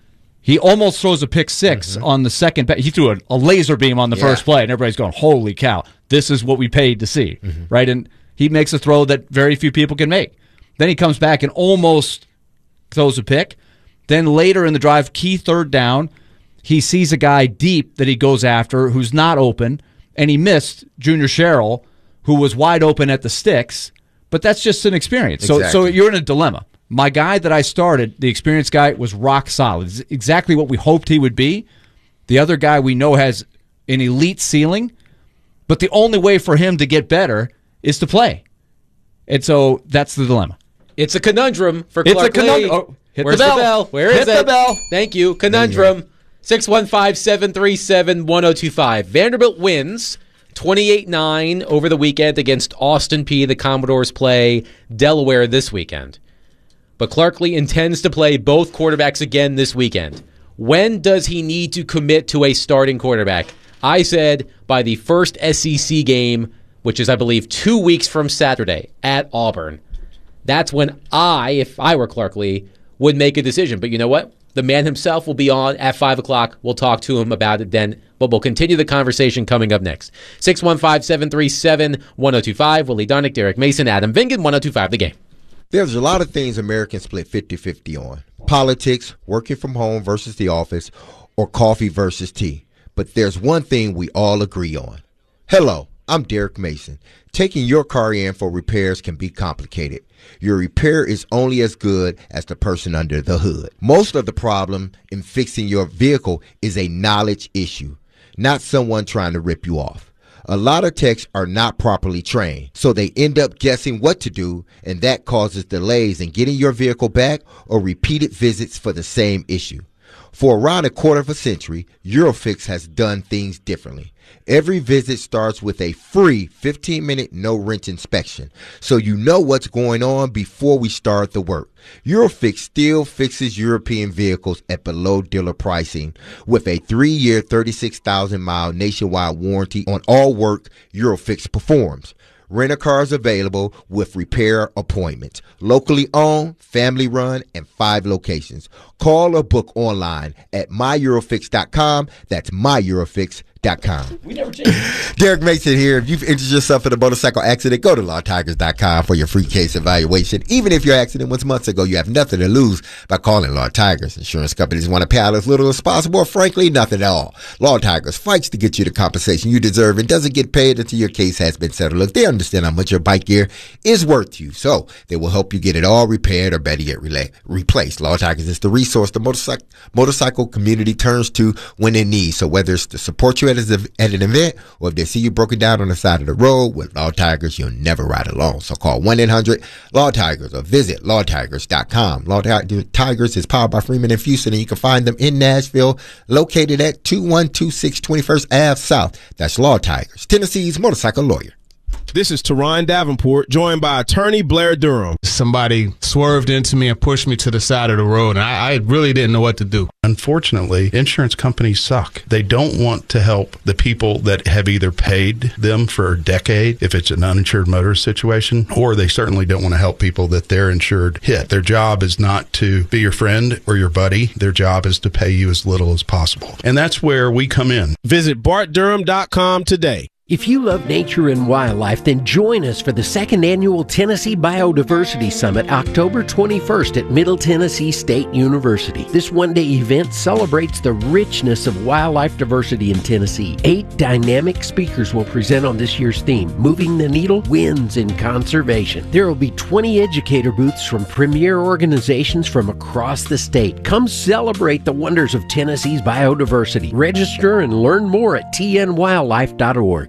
He almost throws a pick six mm-hmm. on the second. He threw a, a laser beam on the yeah. first play, and everybody's going, holy cow, this is what we paid to see, mm-hmm. right? And he makes a throw that very few people can make. Then he comes back and almost throws a pick. Then later in the drive, key third down, he sees a guy deep that he goes after who's not open, and he missed Junior Sherrill, who was wide open at the sticks, but that's just an experience. Exactly. So, so you're in a dilemma. My guy that I started, the experienced guy, was rock solid. It's exactly what we hoped he would be. The other guy we know has an elite ceiling, but the only way for him to get better is to play. And so that's the dilemma. It's a conundrum for It's Clark a conundrum. Lee. Oh, hit Where's the bell. the bell? Where is Hit it? the bell. Thank you. Conundrum. six one five, seven three seven, one oh two five. Vanderbilt wins twenty-eight nine over the weekend against Austin Peay. The Commodores play Delaware this weekend. But Clark Lee intends to play both quarterbacks again this weekend. When does he need to commit to a starting quarterback? I said by the first S E C game, which is, I believe, two weeks from Saturday at Auburn. That's when I, if I were Clark Lee, would make a decision. But you know what? The man himself will be on at five o'clock. We'll talk to him about it then. But we'll continue the conversation coming up next. six one five, seven three seven, one oh two five. Willie Dunnick, Derek Mason, Adam Vingan, one oh two five The Game. There's a lot of things Americans split fifty-fifty on. Politics, working from home versus the office, or coffee versus tea. But there's one thing we all agree on. Hello, I'm Derek Mason. Taking your car in for repairs can be complicated. Your repair is only as good as the person under the hood. Most of the problem in fixing your vehicle is a knowledge issue, not someone trying to rip you off. A lot of techs are not properly trained, so they end up guessing what to do, and that causes delays in getting your vehicle back or repeated visits for the same issue. For around a quarter of a century, Eurofix has done things differently. Every visit starts with a free fifteen-minute no-wrench inspection, so you know what's going on before we start the work. Eurofix still fixes European vehicles at below dealer pricing with a three-year, thirty-six thousand mile nationwide warranty on all work Eurofix performs. Rent-a-cars available with repair appointments. Locally owned, family run, and five locations. Call or book online at my eurofix dot com. That's my eurofix dot com. We never changed. Derek Mason here. If you've injured yourself in a motorcycle accident, go to law tigers dot com for your free case evaluation. Even if your accident was months ago, you have nothing to lose by calling Law Tigers. Insurance companies want to pay out as little as possible, or frankly, nothing at all. Law Tigers fights to get you the compensation you deserve and doesn't get paid until your case has been settled. Look, they understand how much your bike gear is worth to you, so they will help you get it all repaired or better yet rela- replaced. Law Tigers is the resource the motorcycle motorcycle community turns to when in need. So whether it's to support you at, a, at an event or if they see you broken down on the side of the road, with Law Tigers, you'll never ride alone. So call one eight hundred law tigers or visit law tigers dot com. Law Tigers is powered by Freeman and Houston, and you can find them in Nashville, located at two one two six twenty-first Avenue South. That's Law Tigers, Tennessee's motorcycle lawyer. This is Teron Davenport, joined by attorney Blair Durham. Somebody swerved into me and pushed me to the side of the road, and I, I really didn't know what to do. Unfortunately, insurance companies suck. They don't want to help the people that have either paid them for a decade, if it's an uninsured motorist situation, or they certainly don't want to help people that their insured hit. Their job is not to be your friend or your buddy. Their job is to pay you as little as possible. And that's where we come in. Visit bart durham dot com today. If you love nature and wildlife, then join us for the second annual Tennessee Biodiversity Summit, October twenty-first at Middle Tennessee State University. This one-day event celebrates the richness of wildlife diversity in Tennessee. Eight dynamic speakers will present on this year's theme, Moving the Needle, Wins in Conservation. There will be twenty educator booths from premier organizations from across the state. Come celebrate the wonders of Tennessee's biodiversity. Register and learn more at t n wildlife dot org.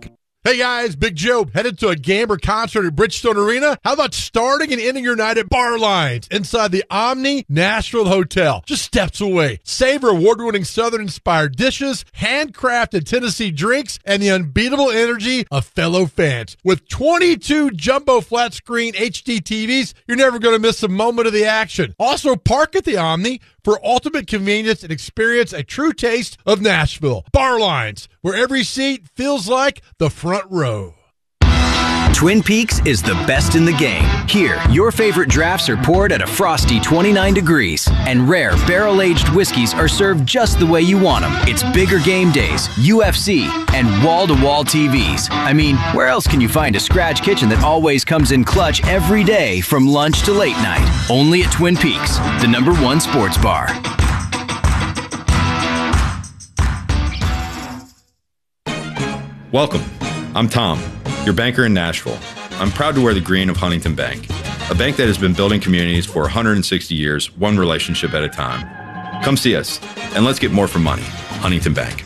Hey guys, Big Joe, headed to a game or concert at Bridgestone Arena? How about starting and ending your night at Bar Lines inside the Omni Nashville Hotel, just steps away? Savor award-winning Southern-inspired dishes, handcrafted Tennessee drinks, and the unbeatable energy of fellow fans. With twenty-two jumbo flat-screen H D T Vs, you're never going to miss a moment of the action. Also, park at the Omni for ultimate convenience and experience a true taste of Nashville. Bar Lines, where every seat feels like the front row. Twin Peaks is the best in the game. Here, your favorite drafts are poured at a frosty twenty-nine degrees, and rare barrel-aged whiskeys are served just the way you want them. It's bigger game days, U F C, and wall-to-wall T Vs. I mean, where else can you find a scratch kitchen that always comes in clutch every day from lunch to late night? Only at Twin Peaks, the number one sports bar. Welcome. I'm Tom, your banker in Nashville. I'm proud to wear the green of Huntington Bank, a bank that has been building communities for one hundred sixty years, one relationship at a time. Come see us, and let's get more for money. Huntington Bank.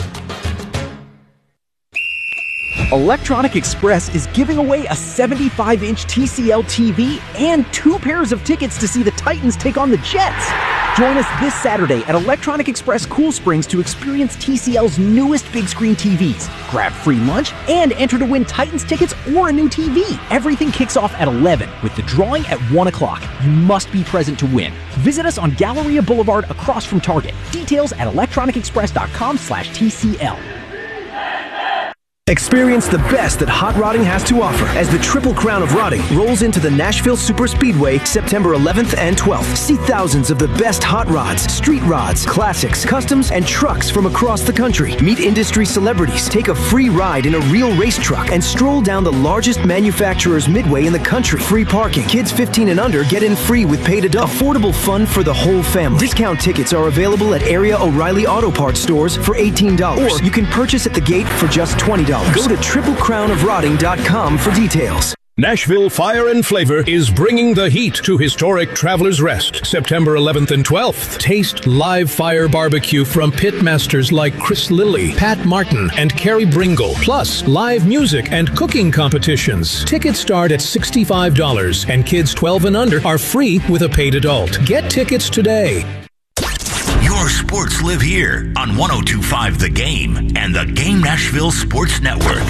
Electronic Express is giving away a seventy-five inch T C L T V and two pairs of tickets to see the Titans take on the Jets. Join us this Saturday at Electronic Express Cool Springs to experience T C L's newest big screen T Vs. Grab free lunch and enter to win Titans tickets or a new T V. Everything kicks off at eleven with the drawing at one o'clock. You must be present to win. Visit us on Galleria Boulevard across from Target. Details at electronic express dot com slash T C L. Experience the best that hot rodding has to offer as the Triple Crown of Rodding rolls into the Nashville Superspeedway September eleventh and twelfth. See thousands of the best hot rods, street rods, classics, customs, and trucks from across the country. Meet industry celebrities, take a free ride in a real race truck, and stroll down the largest manufacturer's midway in the country. Free parking. Kids fifteen and under get in free with paid adults. Affordable fun for the whole family. Discount tickets are available at area O'Reilly Auto Parts stores for eighteen dollars. Or you can purchase at the gate for just twenty dollars. Go to triple crown of rodding dot com for details. Nashville Fire and Flavor is bringing the heat to historic Travelers Rest, September eleventh and twelfth. Taste live fire barbecue from pitmasters like Chris Lilly, Pat Martin, and Carrie Bringle, plus live music and cooking competitions. Tickets start at sixty-five dollars, and kids twelve and under are free with a paid adult. Get tickets today. Your sports live here on one oh two point five The Game and the Game Nashville Sports Network.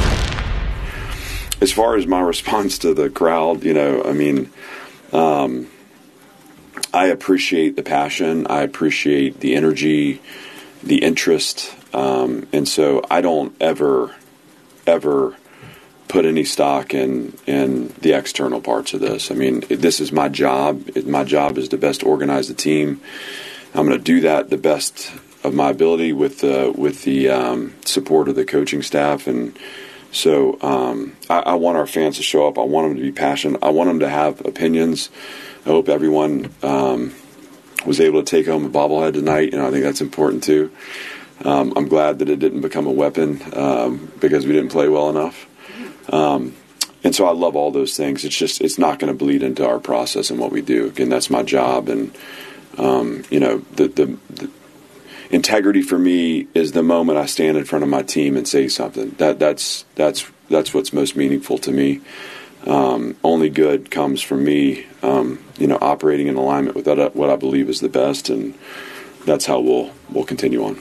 As far as my response to the crowd, you know, I mean, um, I appreciate the passion. I appreciate the energy, the interest. Um, and so I don't ever, ever put any stock in, in the external parts of this. I mean, this is my job. My job is to best organize the team. I'm going to do that the best of my ability with the with the um, support of the coaching staff, and so um, I, I want our fans to show up. I want them to be passionate. I want them to have opinions. I hope everyone um, was able to take home a bobblehead tonight. You know, I think that's important too. Um, I'm glad that it didn't become a weapon um, because we didn't play well enough. Um, and so I love all those things. It's just it's not going to bleed into our process and what we do. Again, that's my job, and Um, you know, the, the, the integrity for me is the moment I stand in front of my team and say something. That that's that's that's what's most meaningful to me. Um, only good comes from me, um, you know, operating in alignment with that, what I believe is the best, and that's how we'll we'll continue on.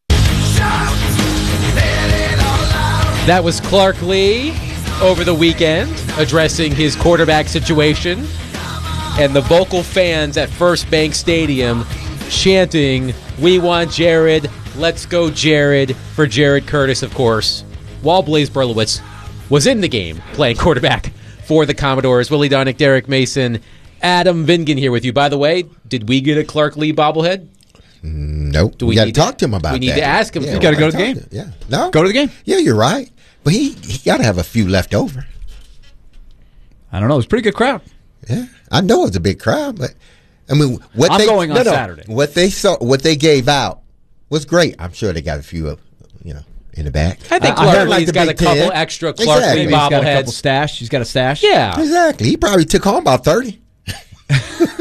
That was Clark Lee over the weekend addressing his quarterback situation. And the vocal fans at First Bank Stadium chanting, "We want Jared, let's go Jared," for Jared Curtis, of course, while Blaze Berlowitz was in the game playing quarterback for the Commodores. Willie Donick, Derek Mason, Adam Vingan here with you. By the way, did we get a Clark Lee bobblehead? Nope. Do we, we got to need talk to him about we that. We need to ask him. Yeah, you got to go to the to game. To, yeah. No. Go to the game. Yeah, you're right. But he, he got to have a few left over. I don't know. It was a pretty good crowd. Yeah, I know it's a big crowd, but I mean, what I'm they going on no, no, Saturday. What they saw, what they gave out was great. I'm sure they got a few, you know, in the back. I think I, Clark I Lee's like got a couple ten. extra Clark exactly. Lee bobbleheads. He's got a couple stash. He's got a stash. Yeah, exactly. He probably took home about thirty.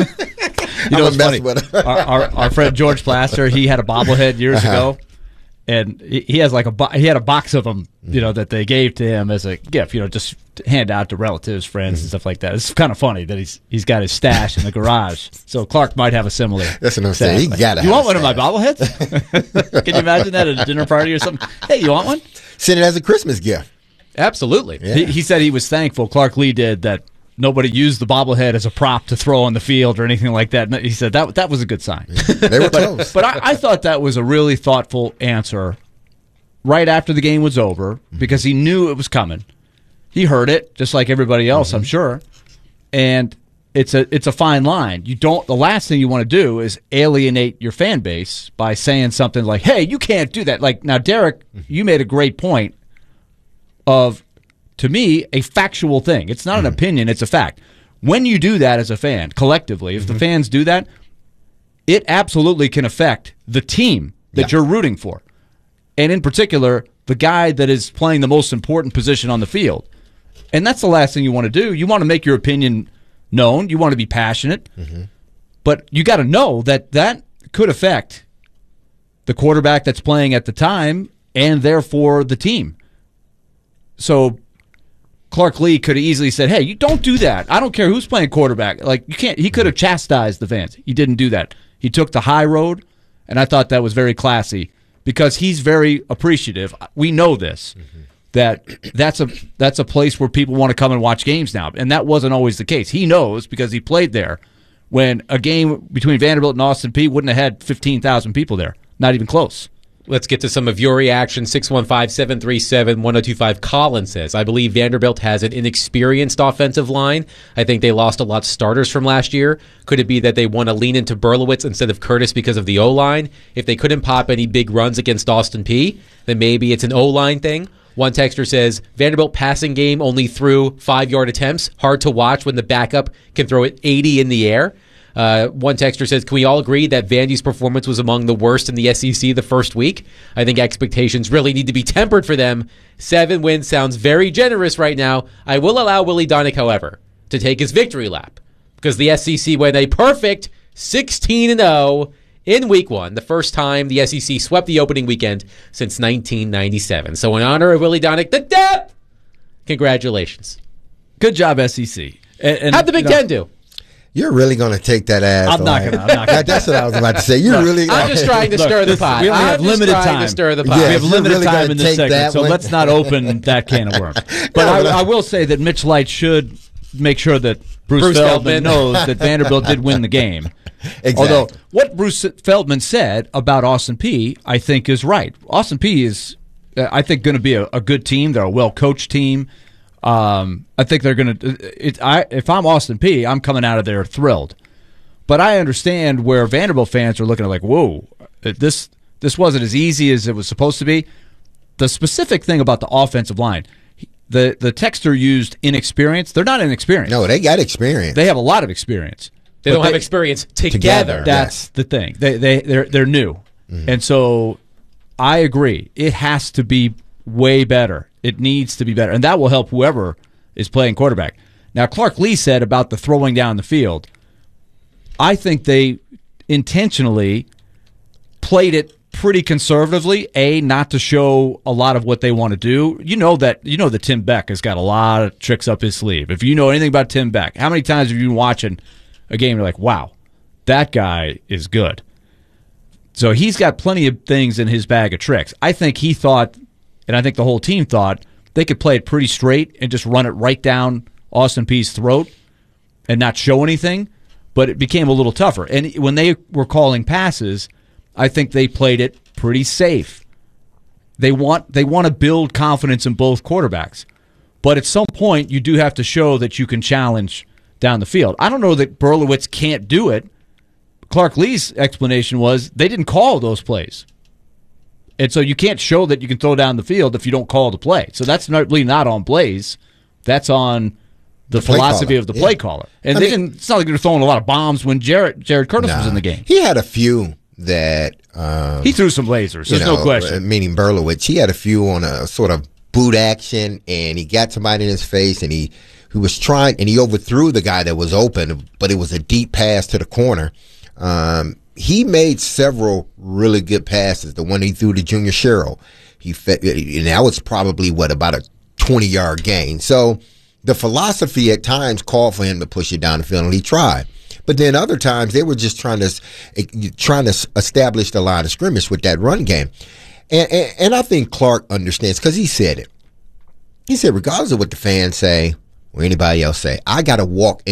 You know what's funny? Our, our, our friend George Plaster, he had a bobblehead years uh-huh. ago, and he he has like a bo- he had a box of them, you know, that they gave to him as a gift, you know, just to hand out to relatives, friends, mm-hmm. and stuff like that. It's kind of funny that he's he's got his stash in the garage. So Clark might have a similar. That's what I'm saying. He like, gotta. You have want one of my bobbleheads? Can you imagine that at a dinner party or something? Hey, you want one? Send it as a Christmas gift. Absolutely. Yeah. He, he said he was thankful. Clark Lee did that. Nobody used the bobblehead as a prop to throw on the field or anything like that. He said that that was a good sign. They were close. But I, I thought that was a really thoughtful answer right after the game was over because he knew it was coming. He heard it just like everybody else, mm-hmm. I'm sure. And it's a it's a fine line. You don't. The last thing you want to do is alienate your fan base by saying something like, "Hey, you can't do that." Like now, Derek, mm-hmm. you made a great point of. To me, a factual thing. It's not an mm-hmm. opinion, it's a fact. When you do that as a fan, collectively, if mm-hmm. the fans do that, it absolutely can affect the team that yeah. you're rooting for. And in particular, the guy that is playing the most important position on the field. And that's the last thing you want to do. You want to make your opinion known. You want to be passionate. Mm-hmm. But you got to know that that could affect the quarterback that's playing at the time and therefore the team. So Clark Lee could have easily said, "Hey, you don't do that. I don't care who's playing quarterback." Like you can't. He could have chastised the fans. He didn't do that. He took the high road, and I thought that was very classy because he's very appreciative. We know this mm-hmm. that that's a that's a place where people want to come and watch games now, and that wasn't always the case. He knows because he played there when a game between Vanderbilt and Austin Peay wouldn't have had fifteen thousand people there, not even close. Let's get to some of your reaction. six one five, seven three seven, one oh two five. Colin says, I believe Vanderbilt has an inexperienced offensive line. I think they lost a lot of starters from last year. Could it be that they want to lean into Berlowitz instead of Curtis because of the O-line? If they couldn't pop any big runs against Austin Peay, then maybe it's an O-line thing. One texter says, Vanderbilt passing game only threw five-yard attempts. Hard to watch when the backup can throw it eighty in the air. Uh, one texter says, can we all agree that Vandy's performance was among the worst in the S E C the first week? I think expectations really need to be tempered for them. Seven wins sounds very generous right now. I will allow Willie Donick, however, to take his victory lap because the S E C went a perfect sixteen and oh in week one, the first time the S E C swept the opening weekend since nineteen ninety-seven. So in honor of Willie Donick, the depth, congratulations. Good job, S E C. And, and, How'd the Big you know, Ten do? You're really going to take that ass. I'm not going to. That's what I was about to say. You're Look, really. I'm just trying to Look, stir the pot. We only I'm have just limited trying time to stir the pot. Yeah, we have you're limited really time gonna in this take segment, that so one. let's not open that can of worms. But I, I will say that Mitch Light should make sure that Bruce, Bruce Feldman, Feldman. knows that Vanderbilt did win the game. Exactly. Although what Bruce Feldman said about Austin Peay, I think is right. Austin Peay is, uh, I think, going to be a, a good team. They're a well-coached team. Um, I think they're going to. I if I'm Austin Peay, I'm coming out of there thrilled. But I understand where Vanderbilt fans are looking at like, whoa, this this wasn't as easy as it was supposed to be. The specific thing about the offensive line, the the texter used inexperience. They're not inexperienced. No, they got experience. They have a lot of experience. They don't they, have experience together. together That's yes. the thing. They they they're they're new, mm-hmm. and so I agree. It has to be way better. It needs to be better, and that will help whoever is playing quarterback. Now, Clark Lee said about the throwing down the field. I think they intentionally played it pretty conservatively, A, not to show a lot of what they want to do. You know that you know that Tim Beck has got a lot of tricks up his sleeve. If you know anything about Tim Beck, how many times have you been watching a game and you're like, wow, that guy is good. So he's got plenty of things in his bag of tricks. I think he thought, and I think the whole team thought, they could play it pretty straight and just run it right down Austin Peay's throat and not show anything. But it became a little tougher. And when they were calling passes, I think they played it pretty safe. They want they want to build confidence in both quarterbacks. But at some point, you do have to show that you can challenge down the field. I don't know that Berlowitz can't do it. Clark Lee's explanation was they didn't call those plays. And so you can't show that you can throw down the field if you don't call the play. So that's not really not on Blaze. That's on the, the philosophy of the play yeah. caller. And I they mean, didn't, it's not like they were throwing a lot of bombs when Jared, Jared Curtis nah, was in the game. He had a few that... Um, he threw some lasers, there's know, no question. Meaning Berlowitz. He had a few on a sort of boot action, and he got somebody in his face, and he, he was trying, and he overthrew the guy that was open, but it was a deep pass to the corner. Um, he made several really good passes. The one he threw to Junior Sherrill, he fed, and that was probably what about a twenty-yard gain. So the philosophy at times called for him to push it down the field, and he tried. But then other times they were just trying to trying to establish the line of scrimmage with that run game. And, and, and I think Clark understands because he said it. He said, regardless of what the fans say or anybody else say, I got to walk